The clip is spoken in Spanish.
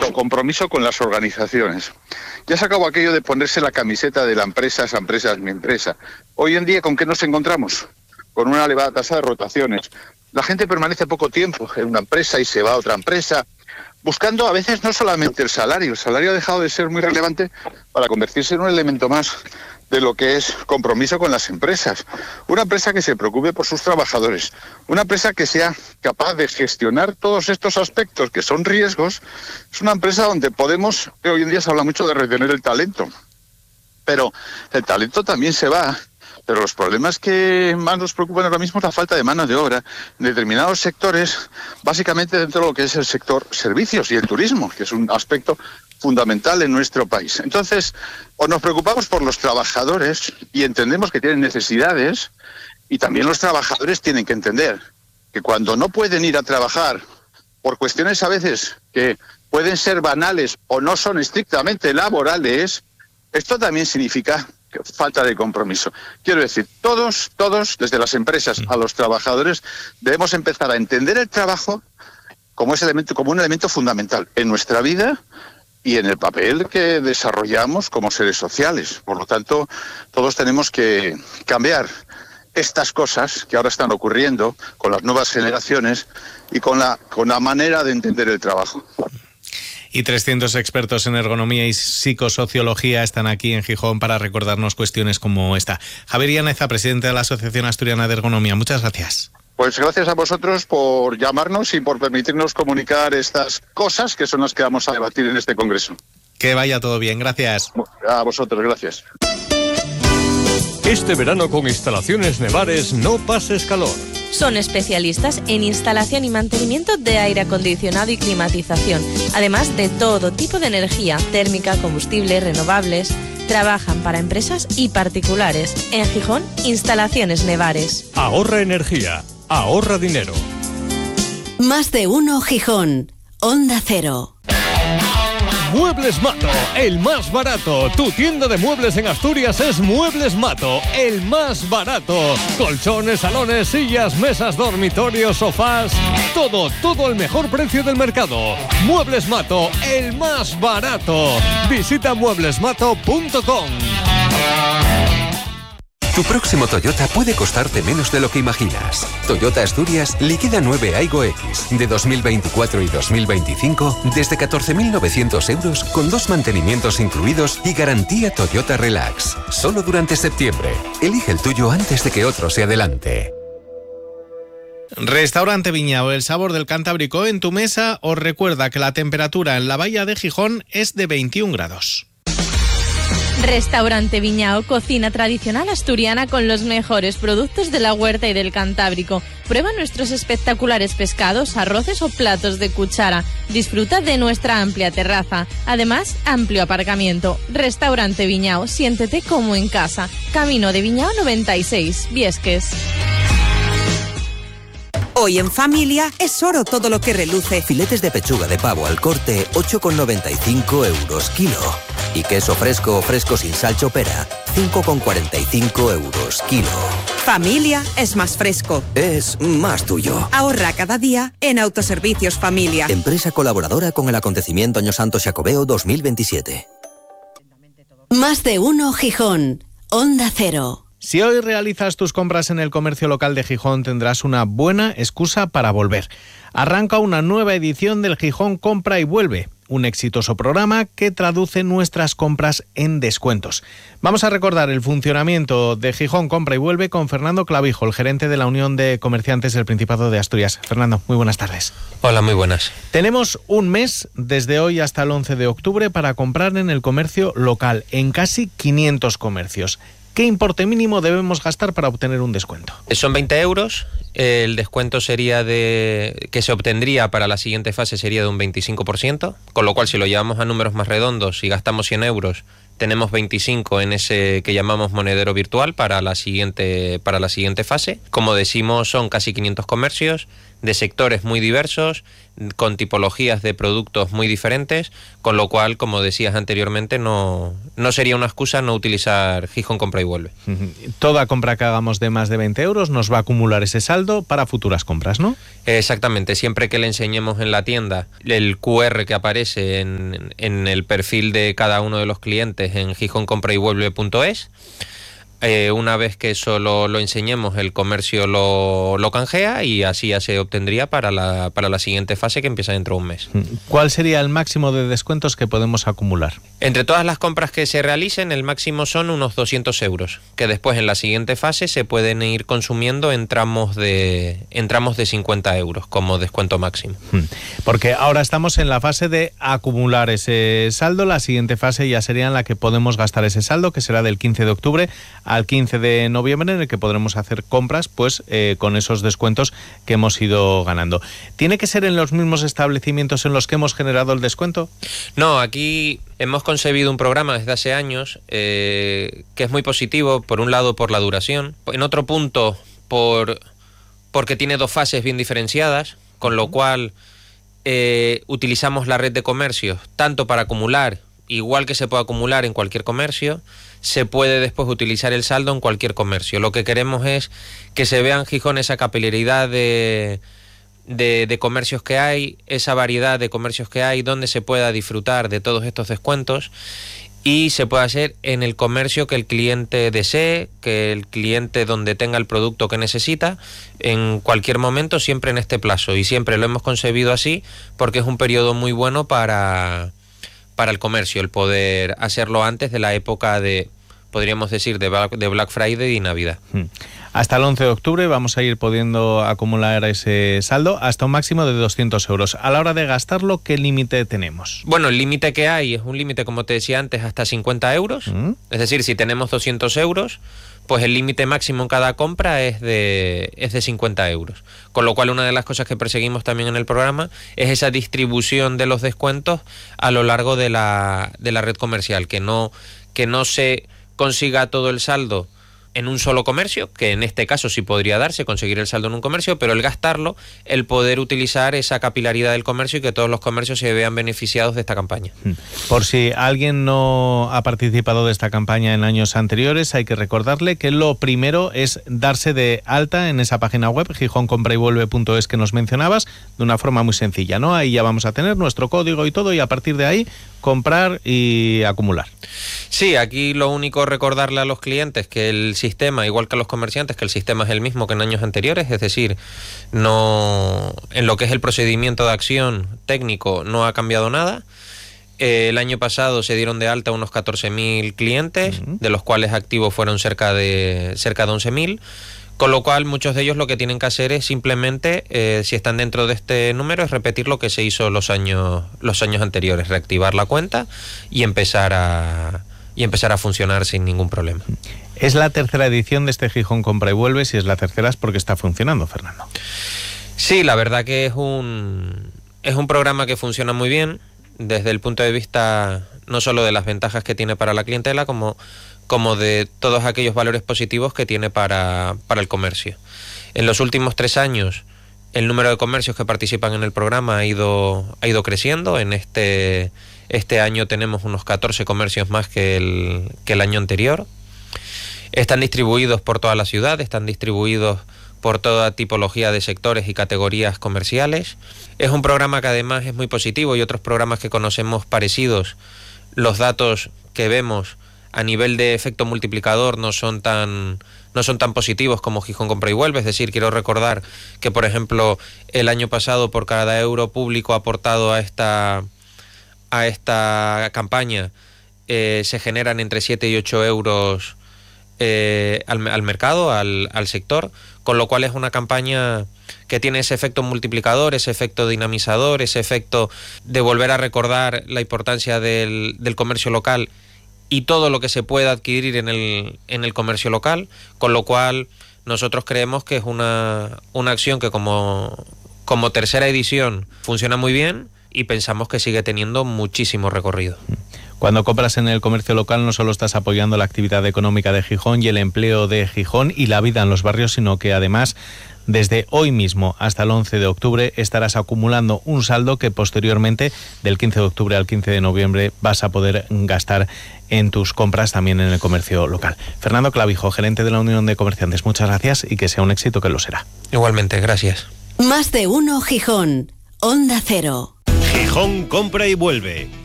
compromiso con las organizaciones. Ya se acabó aquello de ponerse la camiseta de la empresa, esa empresa es mi empresa. Hoy en día, ¿con qué nos encontramos? Con una elevada tasa de rotaciones. La gente permanece poco tiempo en una empresa y se va a otra empresa, buscando a veces no solamente el salario ha dejado de ser muy relevante para convertirse en un elemento más de lo que es compromiso con las empresas. Una empresa que se preocupe por sus trabajadores, una empresa que sea capaz de gestionar todos estos aspectos que son riesgos, es una empresa donde podemos, que hoy en día se habla mucho de retener el talento, pero el talento también se va. Pero los problemas que más nos preocupan ahora mismo es la falta de mano de obra en determinados sectores, básicamente dentro de lo que es el sector servicios y el turismo, que es un aspecto fundamental en nuestro país. Entonces, o nos preocupamos por los trabajadores y entendemos que tienen necesidades, y también los trabajadores tienen que entender que cuando no pueden ir a trabajar por cuestiones a veces que pueden ser banales o no son estrictamente laborales, esto también significa falta de compromiso. Quiero decir, todos, desde las empresas a los trabajadores, debemos empezar a entender el trabajo como un elemento fundamental en nuestra vida y en el papel que desarrollamos como seres sociales. Por lo tanto, todos tenemos que cambiar estas cosas que ahora están ocurriendo con las nuevas generaciones y con la manera de entender el trabajo. Y 300 expertos en ergonomía y psicosociología están aquí en Gijón para recordarnos cuestiones como esta. Javier Llaneza, presidente de la Asociación Asturiana de Ergonomía, muchas gracias. Pues gracias a vosotros por llamarnos y por permitirnos comunicar estas cosas que son las que vamos a debatir en este congreso. Que vaya todo bien, gracias. A vosotros, gracias. Este verano con Instalaciones Nevares no pases calor. Son especialistas en instalación y mantenimiento de aire acondicionado y climatización, además de todo tipo de energía, térmica, combustible, renovables. Trabajan para empresas y particulares. En Gijón, Instalaciones Nevares. Ahorra energía, ahorra dinero. Más de uno Gijón, Onda Cero. Muebles Mato, el más barato. Tu tienda de muebles en Asturias es Muebles Mato, el más barato. Colchones, salones, sillas, mesas, dormitorios, sofás. Todo al mejor precio del mercado. Muebles Mato, el más barato. Visita mueblesmato.com. Tu próximo Toyota puede costarte menos de lo que imaginas. Toyota Asturias liquida 9 Aygo X de 2024 y 2025 desde 14.900 euros con 2 mantenimientos incluidos y garantía Toyota Relax. Solo durante septiembre. Elige el tuyo antes de que otro se adelante. Restaurante Viñao, el sabor del Cantábrico en tu mesa, os recuerda que la temperatura en la bahía de Gijón es de 21 grados. Restaurante Viñao, cocina tradicional asturiana con los mejores productos de la huerta y del Cantábrico. Prueba nuestros espectaculares pescados, arroces o platos de cuchara. Disfruta de nuestra amplia terraza. Además, amplio aparcamiento. Restaurante Viñao, siéntete como en casa. Camino de Viñao 96, Viesques. Hoy en familia es oro todo lo que reluce. Filetes de pechuga de pavo al corte, 8,95 euros kilo. Y queso fresco sin sal chopera, 5,45 euros kilo. Familia es más fresco. Es más tuyo. Ahorra cada día en Autoservicios Familia. Empresa colaboradora con el acontecimiento Año Santo Xacobeo 2027. Más de uno Gijón, Onda Cero. Si hoy realizas tus compras en el comercio local de Gijón, tendrás una buena excusa para volver. Arranca una nueva edición del Gijón Compra y Vuelve, un exitoso programa que traduce nuestras compras en descuentos. Vamos a recordar el funcionamiento de Gijón Compra y Vuelve con Fernando Clavijo, el gerente de la Unión de Comerciantes del Principado de Asturias. Fernando, muy buenas tardes. Hola, muy buenas. Tenemos un mes, desde hoy hasta el 11 de octubre, para comprar en el comercio local, en casi 500 comercios. ¿Qué importe mínimo debemos gastar para obtener un descuento? Son 20 euros. El descuento que se obtendría para la siguiente fase sería de un 25%, con lo cual si lo llevamos a números más redondos y gastamos 100 euros, tenemos 25 en ese que llamamos monedero virtual para la siguiente fase. Como decimos, son casi 500 comercios, de sectores muy diversos, con tipologías de productos muy diferentes, con lo cual, como decías anteriormente, no sería una excusa no utilizar Gijón Compra y Vuelve. Toda compra que hagamos de más de 20 euros nos va a acumular ese saldo para futuras compras, ¿no? Exactamente, siempre que le enseñemos en la tienda el QR que aparece en el perfil de cada uno de los clientes en gijoncomprayvuelve.es, una vez que eso lo enseñemos, el comercio lo canjea y así ya se obtendría para la siguiente fase, que empieza dentro de un mes. ¿Cuál sería el máximo de descuentos que podemos acumular? Entre todas las compras que se realicen, el máximo son unos 200 euros, que después en la siguiente fase se pueden ir consumiendo en tramos de 50 euros como descuento máximo. Porque ahora estamos en la fase de acumular ese saldo. La siguiente fase ya sería en la que podemos gastar ese saldo, que será del 15 de octubre al 15 de noviembre, en el que podremos hacer compras pues con esos descuentos que hemos ido ganando. ¿Tiene que ser en los mismos establecimientos en los que hemos generado el descuento? No, aquí hemos concebido un programa desde hace años que es muy positivo, por un lado por la duración, en otro punto porque tiene dos fases bien diferenciadas, con lo cual utilizamos la red de comercios tanto para acumular, igual que se puede acumular en cualquier comercio, se puede después utilizar el saldo en cualquier comercio. Lo que queremos es que se vea en Gijón esa capilaridad de comercios que hay, esa variedad de comercios que hay, donde se pueda disfrutar de todos estos descuentos y se puede hacer en el comercio que el cliente desee, que el cliente donde tenga el producto que necesita, en cualquier momento, siempre en este plazo. Y siempre lo hemos concebido así porque es un periodo muy bueno para el comercio, el poder hacerlo antes de la época podríamos decir, de Black Friday y Navidad. Hasta el 11 de octubre vamos a ir pudiendo acumular ese saldo hasta un máximo de 200 euros. A la hora de gastarlo, ¿qué límite tenemos? Bueno, el límite que hay es un límite, como te decía antes, hasta 50 euros. Es decir, si tenemos 200 euros, pues el límite máximo en cada compra es de 50 euros. Con lo cual, una de las cosas que perseguimos también en el programa es esa distribución de los descuentos a lo largo de la red comercial, que no se consiga todo el saldo en un solo comercio, que en este caso sí podría darse, conseguir el saldo en un comercio, pero el gastarlo, el poder utilizar esa capilaridad del comercio y que todos los comercios se vean beneficiados de esta campaña. Por si alguien no ha participado de esta campaña en años anteriores, hay que recordarle que lo primero es darse de alta en esa página web, gijoncomprayvuelve.es, que nos mencionabas, de una forma muy sencilla, ¿no? Ahí ya vamos a tener nuestro código y todo, y a partir de ahí comprar y acumular. Sí, aquí lo único recordarle a los clientes que el sistema, igual que a los comerciantes, que el sistema es el mismo que en años anteriores, es decir, no, en lo que es el procedimiento de acción técnico no ha cambiado nada. El año pasado se dieron de alta unos 14.000 clientes, de los cuales activos fueron cerca de 11.000. Con lo cual, muchos de ellos lo que tienen que hacer es simplemente, si están dentro de este número, es repetir lo que se hizo los años anteriores, reactivar la cuenta y empezar a funcionar sin ningún problema. Es la tercera edición de este Gijón Compra y Vuelve. Si es la tercera es porque está funcionando, Fernando. Sí, la verdad que es un programa que funciona muy bien desde el punto de vista no solo de las ventajas que tiene para la clientela, como de todos aquellos valores positivos que tiene para el comercio. En los últimos 3 años, el número de comercios que participan en el programa ha ido creciendo. En este año tenemos unos 14 comercios más que el año anterior. Están distribuidos por toda la ciudad, están distribuidos por toda tipología de sectores y categorías comerciales. Es un programa que además es muy positivo, y otros programas que conocemos parecidos, los datos que vemos a nivel de efecto multiplicador no son tan positivos como Gijón Compra y Vuelve. Es decir, quiero recordar que, por ejemplo, el año pasado, por cada euro público aportado a esta campaña, se generan entre 7 y 8 euros al mercado, al sector, con lo cual es una campaña que tiene ese efecto multiplicador, ese efecto dinamizador, ese efecto de volver a recordar la importancia del comercio local y todo lo que se pueda adquirir en el comercio local, con lo cual nosotros creemos que es una acción que como tercera edición funciona muy bien y pensamos que sigue teniendo muchísimo recorrido. Cuando compras en el comercio local no solo estás apoyando la actividad económica de Gijón y el empleo de Gijón y la vida en los barrios, sino que además Desde hoy mismo hasta el 11 de octubre estarás acumulando un saldo que posteriormente, del 15 de octubre al 15 de noviembre, vas a poder gastar en tus compras también en el comercio local. Fernando Clavijo, gerente de la Unión de Comerciantes, muchas gracias y que sea un éxito, que lo será. Igualmente, gracias. Más de uno Gijón. Onda Cero. Gijón compra y vuelve.